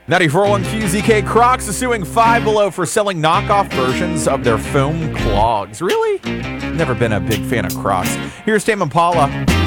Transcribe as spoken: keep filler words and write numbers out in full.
ninety-four point one Q Z K. Crocs is suing Five Below for selling knockoff versions of their foam clogs. Really? Never been a big fan of Crocs. Here's Tame Impala.